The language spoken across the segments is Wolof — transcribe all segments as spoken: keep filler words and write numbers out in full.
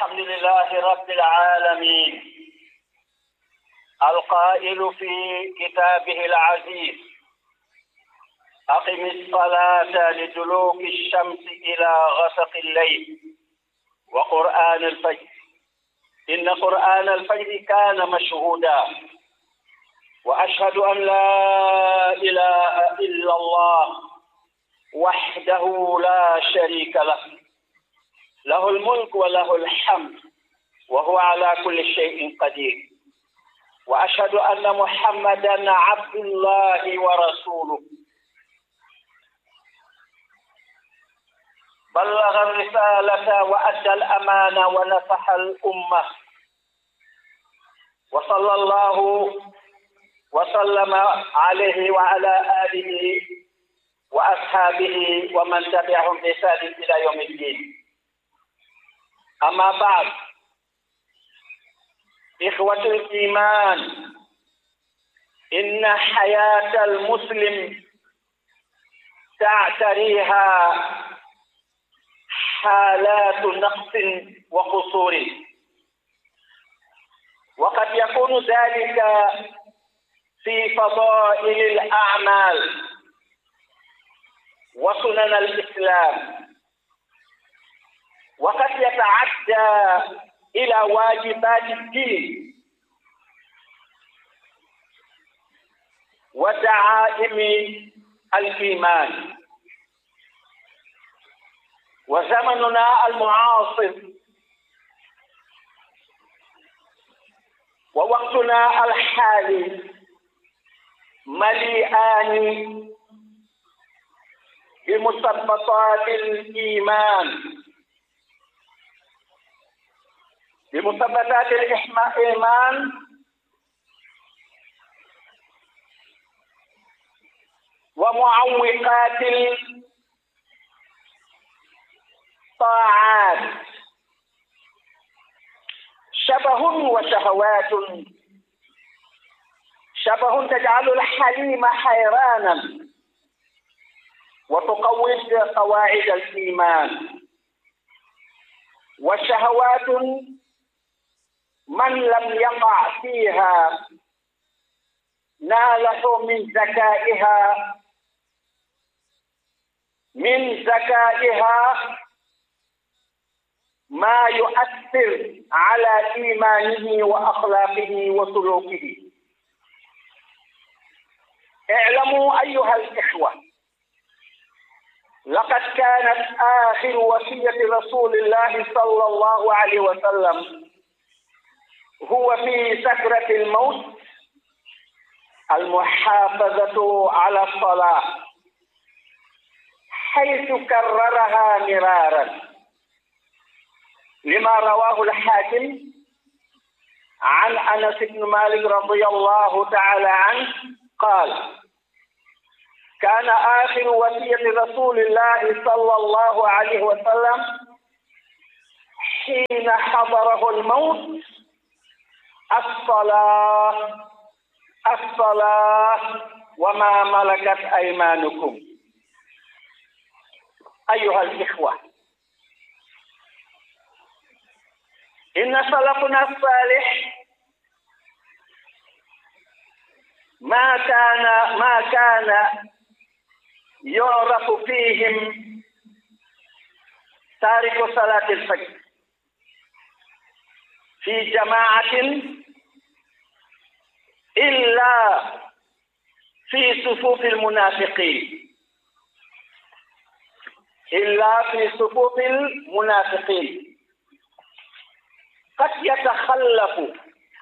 الحمد لله رب العالمين القائل في كتابه العزيز: أقم الصلاة لدلوك الشمس إلى غسق الليل وقرآن الفجر إن قرآن الفجر كان مشهودا. وأشهد أن لا إله إلا الله وحده لا شريك له، له الملك وله الحمد وهو على كل شيء قدير. وأشهد أن محمدا عبد الله ورسوله، بلغ الرسالة وأدى الأمانة ونصح الأمة، وصلى الله وسلم عليه وعلى آله وأصحابه ومن تبعهم بإحسان إلى يوم الدين. أما بعد، إخوة الإيمان، إن حياة المسلم تعتريها حالات نقص وقصور، وقد يكون ذلك في فضائل الأعمال وسنن الإسلام، وقد يتعدى إلى واجبات الدين ودعائم الإيمان. وزمننا المعاصر ووقتنا الحالي مليئان بمثبطات الإيمان، بمثبطات الإيمان ومعوقات الطاعات، شبه وشهوات، شبه تجعل الحليم حيرانا وتقوض قواعد الإيمان، وشهوات من لم يقع فيها ناله من ذكائها من ذكائها ما يؤثر على إيمانه وأخلاقه وسلوكه. اعلموا أيها الإخوة، لقد كانت آخر وصية رسول الله صلى الله عليه وسلم هو في سكرة الموت المحافظة على الصلاة، حيث كررها مرارا، لما رواه الحاكم عن أنس بن مالك رضي الله تعالى عنه قال: كان آخر وصية رسول الله صلى الله عليه وسلم حين حضره الموت الصلاة الصلاة وما ملكت أيمانكم. أيها الإخوة، إن سلفنا الصالح ما كان ما كان يعرف فيهم تارك صلاة الفجر في جماعة إلا في صفوف المنافقين، إلا في صفوف المنافقين. قد يتخلف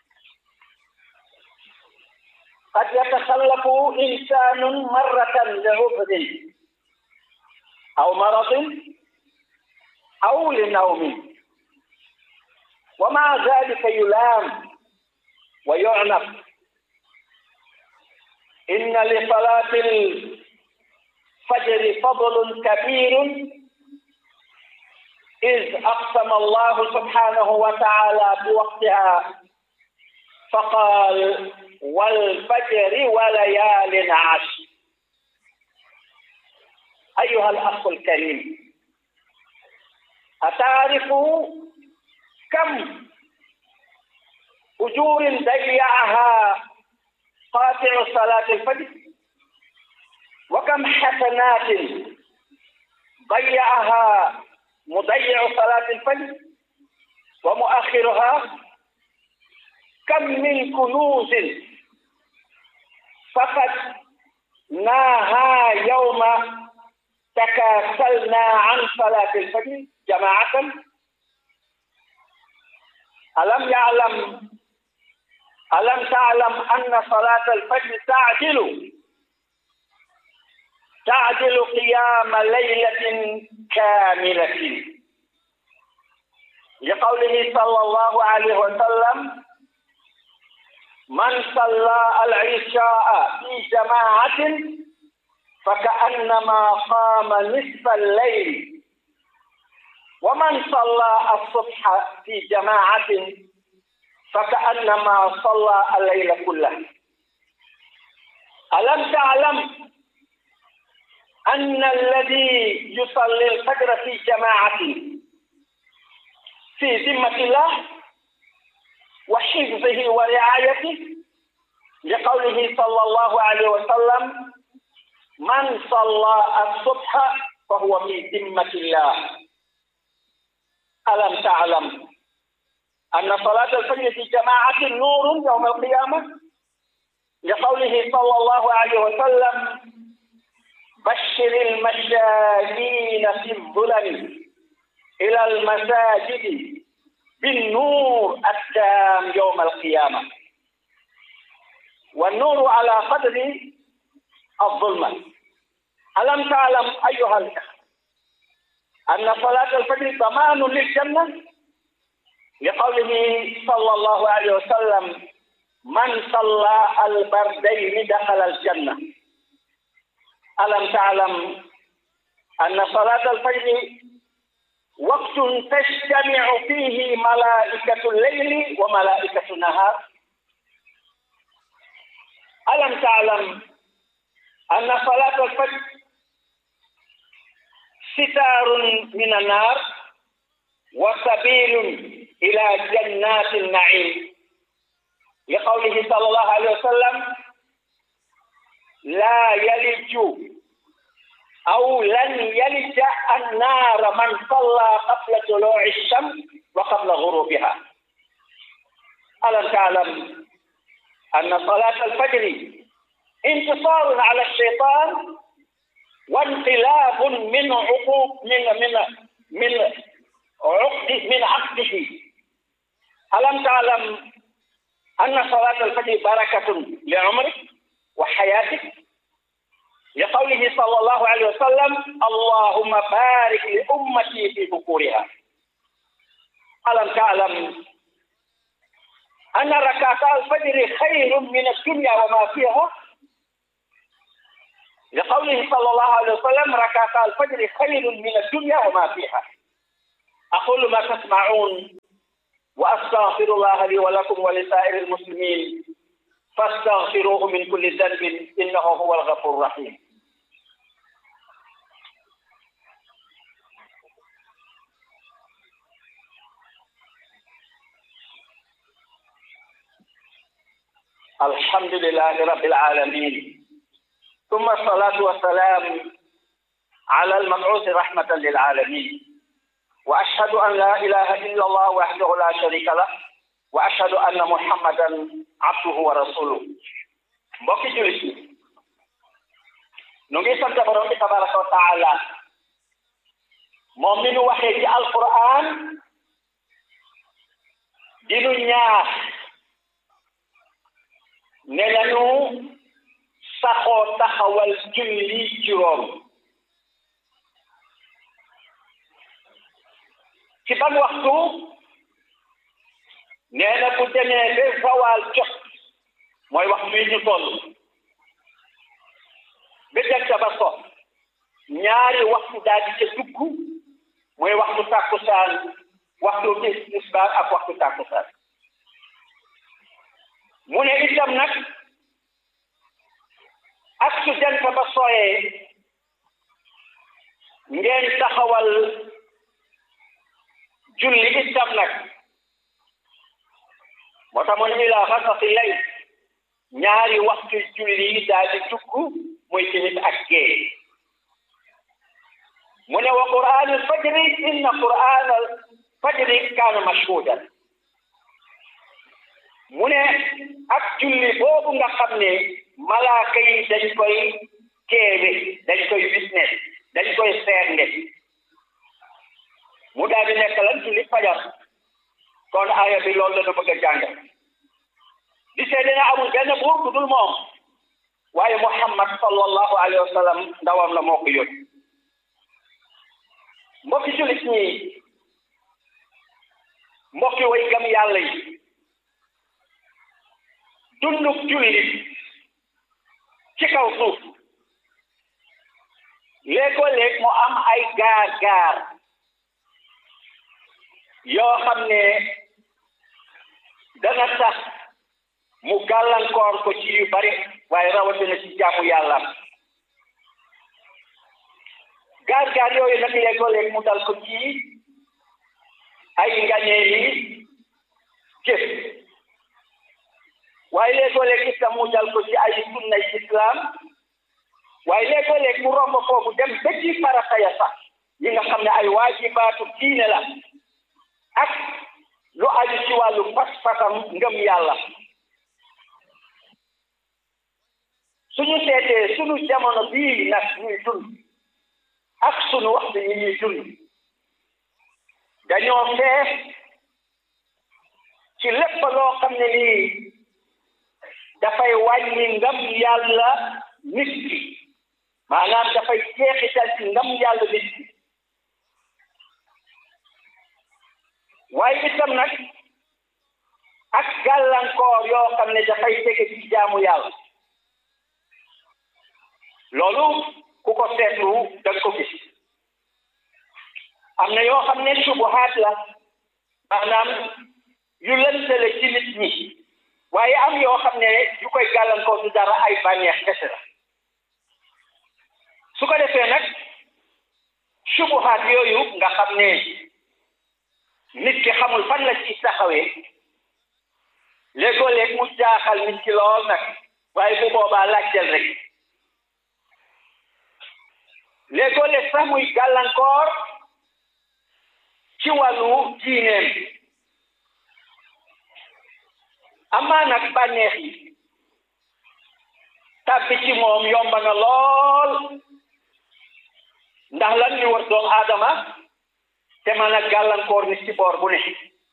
قد يتخلف إنسان مرة لعذر أو مرض أو لنوم، ومع ذلك يلام ويعنف. إن لصلاة الفجر فضل كبير، إذ أقسم الله سبحانه وتعالى بوقتها فقال: والفجر وليال عشر. أيها الأخ الكريم، أتعرف كم أجور ضيعها قاطع صلاة الفجر، وكم حسنات ضيعها مضيع صلاة الفجر ومؤخرها، كم من كنوز فقدناها يوم تكاسلنا عن صلاة الفجر جماعة. ألم يعلم ألم تعلم أن صلاة الفجر تعدل تعدل قيام ليلة كاملة، لقوله صلى الله عليه وسلم: من صلى العشاء في جماعة فكأنما قام نصف الليل، ومن صلى الصبح في جماعة فكأنما صلى الليل كله. ألم تعلم أن الذي يصلي الفجر في جماعة في ذمة الله وحفظه ورعايته، لقوله صلى الله عليه وسلم: من صلى الصبح فهو في ذمة الله. ألم تعلم أن صلاة الفجر في جماعة نور يوم القيامة، لقوله صلى الله عليه وسلم: بشر المشايين في الظلم إلى المساجد بالنور التام يوم القيامة. والنور على قدر الظلمة. ألم تعلم أيها الأخوة أن صلاة الفجر ضمان للجنة، لقوله صلى الله عليه وسلم: من صلى البردين دخل الجنة. ألم تعلم أن صلاة الفجر وقت تجتمع فيه ملائكة الليل وملائكة النهار؟ ألم تعلم أن صلاة الفجر ستار من النار وسبيل إلى جنات النعيم، لقوله صلى الله عليه وسلم: لا يلج أو لن يلج النار من صلى قبل طلوع الشمس وقبل غروبها. ألم تعلم أن صلاة الفجر انتصار على الشيطان وانقلاب من عقوق من من من عقد من عقده. ألم تعلم أن صلاة الفجر بركة لعمرك وحياتك، لقوله صلى الله عليه وسلم: اللهم بارك لأمتي في بكورها. ألم تعلم أن ركعتا الفجر خير من الدنيا وما فيها، لقوله صلى الله عليه وسلم: ركعتا الفجر خير من الدنيا وما فيها. أقول ما تسمعون وأستغفر الله لي ولكم ولسائر المسلمين فاستغفروه من كل ذنب إنه هو الغفور الرحيم. الحمد لله رب العالمين، ثم الصلاة والسلام على المبعوث رحمة للعالمين، وأشهد أن لا إله إلا الله وحده لا شريك له، وأشهد أن محمدا عبده ورسوله. mbokki jullit yi nu ngi sant borom bi tabaraka wa taala moom mi nu waxee ci alquran di nu ñaax ne nañu saxoo taxawal julli juróom. ci ban waxtu? nee na bu demee ba zawal jot, mooy waxtu yi ñu toll ba jant ba so, ñaari waxtu daal di ca dugg, mooy waxtu tàkkusaan, waxtu tisbaar ak waxtu tàkkusaan. mu ne itam nag ak su jant ba sooyee ngeen taxawal julli itam nag moo tax mu ne ilaa xasaqi layl ñaari waxtu julli yi daal di tukk muy timis ak gee mu ne wa qur'aanul fajri inna qur'aanal fajri kaana mashhuudan mu ne ak julli boobu nga xam ne malaaka yi dañ koy teewe dañ koy witness dañ koy seernde mu daal di nekk lan julli fajar kon aaya bi loolu la ñu bëgg a jàngal di seede ne amul benn buur ku dul moom waaye Muhammad sallallahu alayhi wa sallam ndawam la moo ko yónni mbokki jullit ñi mbokki way gëm yàlla yi dunduk jullit ci kaw suuf léegoo-léeg mu am ay gaar-gaar yoo xam ne dana tax mu gàllankoor ko ci yu bari waaye rawatina ci jaamu yàlla gaar-gaar yooyu nag léegoo-léeg mu dal ko ci ay ngañee yi jëf waaye léegoo-léeg itam mu dal ko ci ay sunnay islam waaye léegoo-léeg mu romb foofu dem ba ci farata ya sax yi nga xam ne ay waajibaatu diine la ak lu aju ci wàllu pas-pasam ngëm yàlla suñu seetee suñu jamono bii nag ñuy dund ak suñu waxtu yi ñuy dund dañoo fees ci lépp loo xam ne nii dafay wàññi ngëm yàlla nit ki maanaam dafay jeexital ci ngëm yàlla nit ki waaye itam nag ak gàllankoor yoo xam ne dafay tege ci jaamu yàlla loolu ku ko seetlu danga ko gis am na yoo xam ne subuhaat la maanaam yu lëntale ci nit ñi waaye am yoo xam ne yu koy gàllankoor du dara ay bànneex kese la su ko defee nag subuhaat yooyu nga xam ne nit ki xamul fan la ci taxawee léegoo-léeg mu jaaxal nit ki lool nag waaye bu boobaa laajteel rek léegoo-léeg sax muy gàllankoor ci wàllu diineem amaa nag bànneex yi tàbbi ci moom yomb na lool ndax lan ñu war doomu aadama te mën a gàllankoor nit ci boor bu ne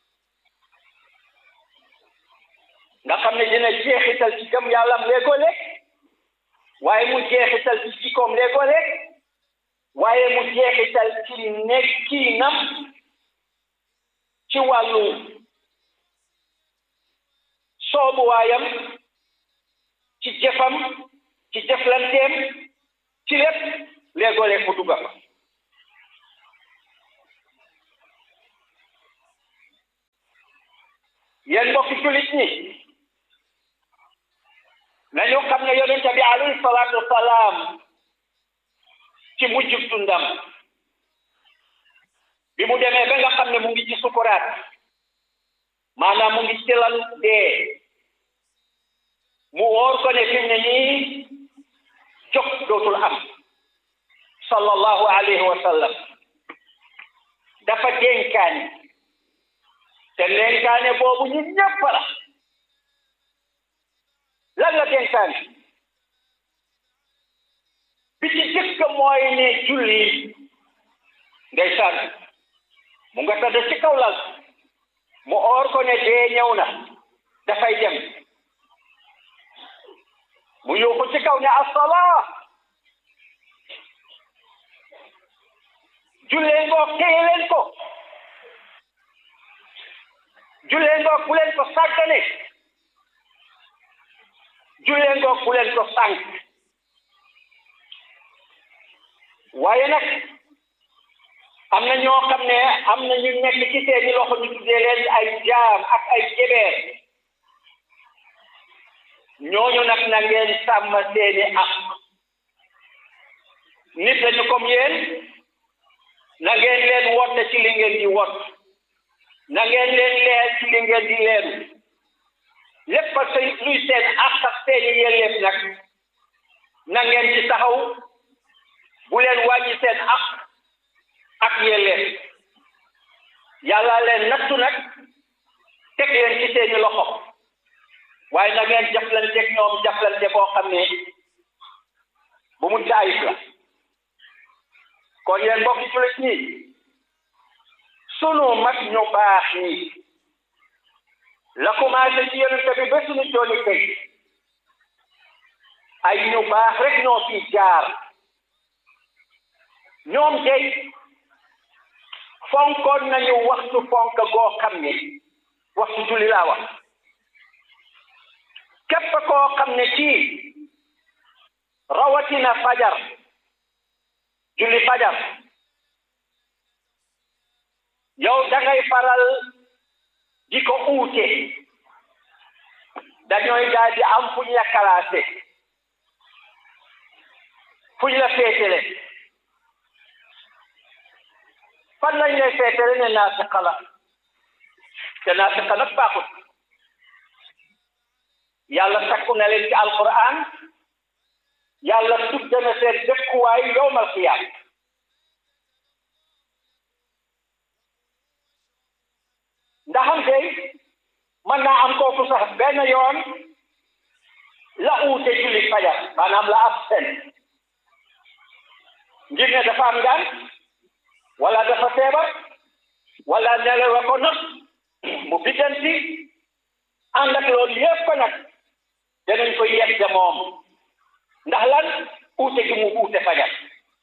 nga xam ne dina jeexital ci gëm yàllam léegoo-léeg waaye mu jeexital ci jikkoom léegoo-léeg waaye mu jeexital ci nekkinam ci wàllu soobuwaayam ci jëfam ci jëflanteem ci lépp léegoo-léeg mu dugga fa yéen mbokki jullit ñi nañu xam ne yonent bi alayhi salaatu wasalaam ci mujjug dundam bi mu demee ba nga xam ne mu ngi ci sukuraat maanaam mu ngi ci lal dee mu wóor ko ne fi mu ne nii jóg dootul am sallallahu alayhi wa sallam dafa dénkaani te dénkaane boobu ñu ñëpp la lan la dénkaane bi ci jëkk mooy ne julli ngay sànni mu nga tëdd ci kaw lal mu oor ko ne dee ñëw na dafay dem mu yuuxu ci kaw ne assalaa jullee ngoog téye leen ko jullee ngoog bu leen ko sàggane jullee ngoog bu leen ko sànk waaye nag am na ñoo xam ne am na ñu nekk ci seeni loxo ñu tuddee leen ay jaam ak ay jebeer ñooñu nag na ngeen sàmm seeni ak nit lañu comme yéen na ngeen leen wotte ci li ngeen di wott na ngeen leen leer ci li ngeen di leeru lépp a seen luy seen àq ak seeni yelleef nag na ngeen ci taxaw bu leen wàññi seen àq ak yelleef yàlla leen nattu nag teg leen ci seeni loxo waaye na ngeen jëflanteeg ñoom jëflante boo xam ne bu mu ayib la kon yéen mbokki jullit ñi sunu mag ñu baax ñi la commencé ci yonent bi ba suñu jooni tey ay ñu baax rek ñoo fi jaar ñoom tey fonkoon nañu waxtu fonk goo xam ne waxtu julli laa wax képp koo xam ne ci rawatina fajar julli fajar yow dangay faral di ko uute dañooy daal di am fuñ la classé fuñ la féetale fan lañ lay féetale ne naafiqa la te naafiqa nag baaxut yàlla sakku na leen ci alquran yàlla tudd na seen dëkkuwaay yowmal qiyaam ndaxam tey mën naa am kooku sax benn yoon la uute julli fajar maanaam la absent ngir ne dafa am ngaan wala dafa feebar wala nelaw ko nag mu biddanti ànd ak loolu yëpp ko nag danañ ko yegg moom ndax lan uute gi mu uute fajar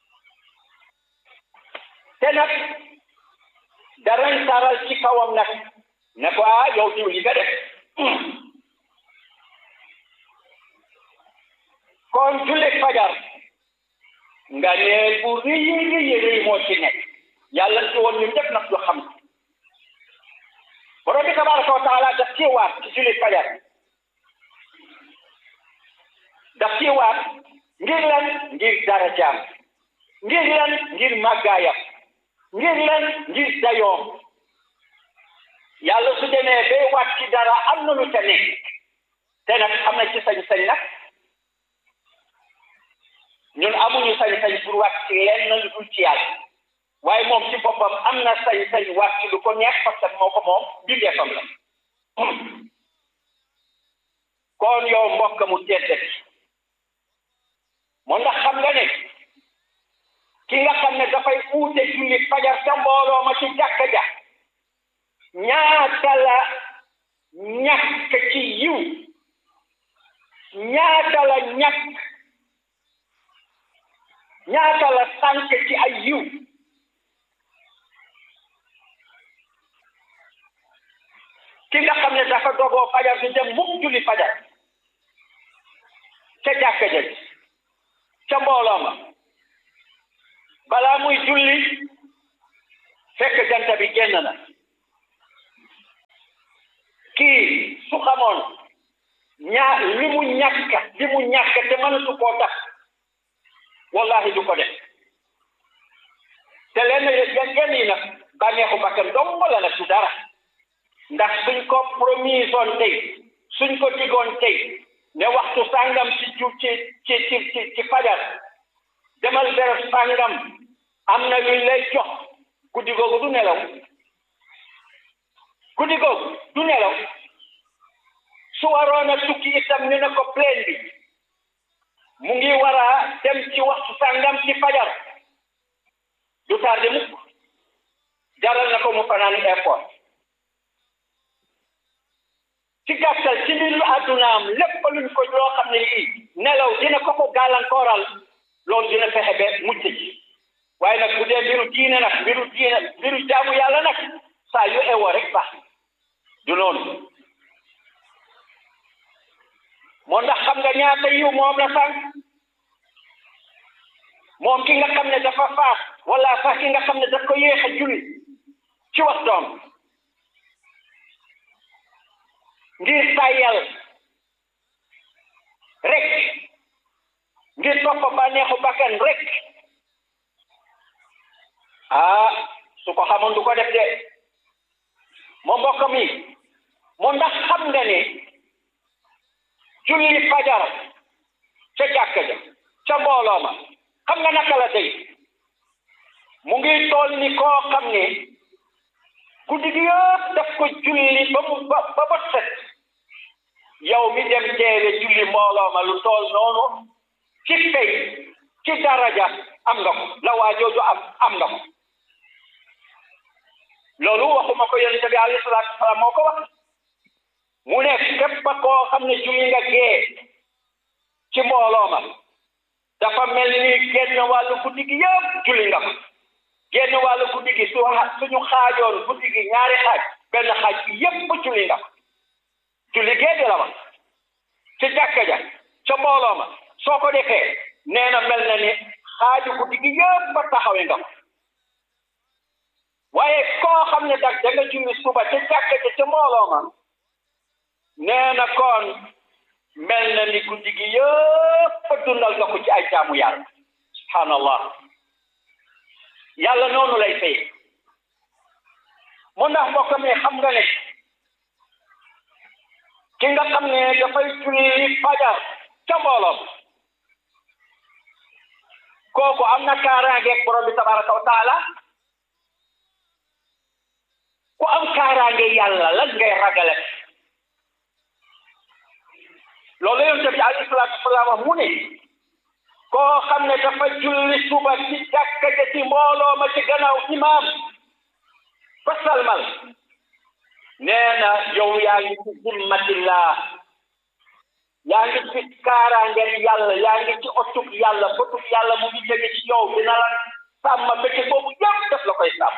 te nag darañ taral ci kawam nag ne ko ah yow diw li nga def kon julli fajar nga neel bu rëy rëy rëy moo ci nekk yàlla ci woon ñun ñëpp nag ñu xam borom bi tabaraka wa taala daf ci waat ci julli fajar daf ci waat ngir lan ngir darajaam ngir lan ngir màggaayam ngir lan ngir dayoom yàlla su demee bay waat ci dara am na lu ca nekk te nag am na ci sañ-sañ nag ñun amuñu sañ-sañ pour waat ci lenn lu dul ci yàlla waaye moom ci boppam am na sañ-sañ waat ci lu ko neex parce que moo ko moom bindeefam la kon yow mbokk mu tedd moo ndax xam nga ne ki nga xam ne dafay uute julli fajar ca mbooloo ma ci jàkka ja ñaata la ñàkk ci yiw ñaata la ñàkk ñaata la sànk ci ay yiw ki nga xam ne dafa dogoo fajar du dem mukk julli fajar ca jàkka ja ca mbooloo ma balaa muy julli fekk jant bi génn na kii su xamoon ñaar li mu ñàkk li mu ñàkk te mënatu koo tax wallahi du ko def te lenn yenn yi nag bànneexu bakkan dong la nag du dara ndax suñ ko promisoon tey suñ ko digoon tey ne waxtu sàngam ci ju ci ci ci ci fajar demal béréb sàngam am na luñ lay jox guddi googu du nelaw guddi googu du nelaw su waroon a tukki itam ñu ne ko plein bi mu ngi war a dem ci waxtu sàngam ci fajar du tardé mukk jaral na ko mu fanaan airport ci gàttal ci mbiru àddunaam lépp luñ ko loo xam ne lii nelaw dina ko ko gàllankooral loolu dina fexe ba mucc ci waaye nag bu dee mbiru diine nag mbiru diine mbiru jaamu yàlla nag saa yu ewoo rek baax du noonu moo ndax xam nga ñaata yiw moom la sànq moom ki nga xam ne dafa faat wala sax ki nga xam ne daf ko yéex a julli ci waxtoom ngir tàyyal rek ngir topp bànneexu bakkan rek ah su ko xamoon du ko def de moo mbokk mi moo ndax xam nga ne julli fajar ca jàkka ja ca mbooloo ma xam nga naka la tey mu ngi toll ni koo xam ne guddi gi yëpp daf ko julli ba mu ba ba ba set yow mi dem teere julli mbooloo ma lu toll noonu ci tey ci daraja am nga ko la waa jooju am am nga ko loolu waxuma ko yonent bi alayhi salaatu wasalaam moo ko wax mu ne képp koo xam ne julli nga gee ci mbooloo ma dafa mel ni genn wàllu guddi gi yëpp julli nga ko genn wàllu guddi gi su suñu xaajoon guddi gi ñaari xaaj benn xaaj bi yëpp julli nga ko julli gee di la wax ci jàkka ja ca mbooloo ma soo ko defee nee na mel na ni xaaju guddi gi yëpp ba taxawe nga ko waaye koo xam ne dag da nga julli suba ca jàkka ja ca mbooloo ma nee na kon mel na ni guddi gi yëpp dundal nga ko ci ay jaamu yàlla subhanallah yàlla noonu lay fay mu ndax mbokk mi xam nga ne ki nga xam ne dafay julli fajar ca mbooloo kooku am na kaaraangeeg borom bi tabaraka wa taala ku am kaaraange yàlla lan ngay ragale loolu yonent bi alayhi salaatu wasalaam mu ne koo xam ne dafa julli suba ci jàkka ja ci mbooloo ma ci gannaaw imaam ba salmal nee na yow yaa ngi ci zimmatillah yaa ngi ci kaaraangeel yàlla yaa ngi ci otub yàlla bëtub yàlla mu ngi jóge ci yow dina la sàmm bëccëg boobu yëpp daf la koy sàmm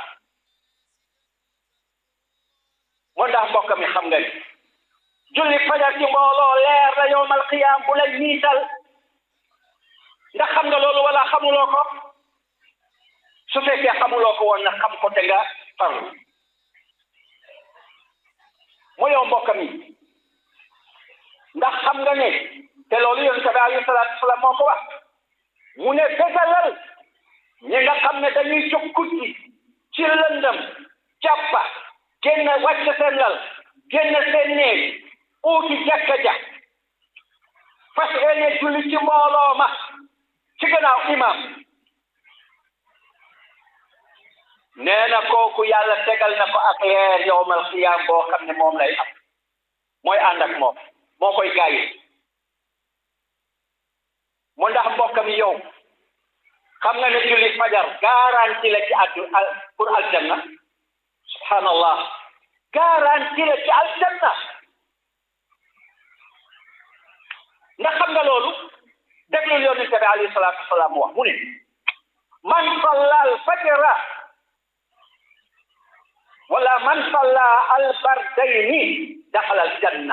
moo ndax mbokk mi xam nga ni julli fajar ci mbooloo leer la yowmal qiyaam bu lay niital ndax xam nga loolu wala xamuloo ko su fekkee xamuloo ko woon na xam ko te nga farlu moo yow mbokk mi ndax xam nga ne te loolu yonent bi alayhi salaatu wasalaam moo ko wax mu ne bégalal ñi nga xam ne dañuy jóg guddi ci lëndëm jàppa génn wàcc seen lal génn seen néeg uuti jàkka ja fas yéene julli ci mbooloo ma ci gannaaw imam nee na kooku yàlla tegal na ko ak leer yowmal qiyaam boo xam ne moom lay am mooy ànd ak moom moo koy gaayi mu ndax mbokk mi yow xam nga ne julli fajar garanti la ci addu pour aljanna subhanallah garanti la ci aljanna ndax xam nga loolu déglul yonent bi alayhi salaatu wasalaam wax mu ne man salla al fajra wala man salla al bardayni daxala al janna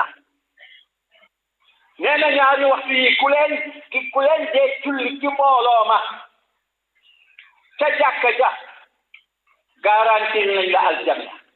nee na ñaari waxtu yi ku leen ki ku leen dee julli ci mbooloo ma ca jàkka ja garanti nañ la aljanna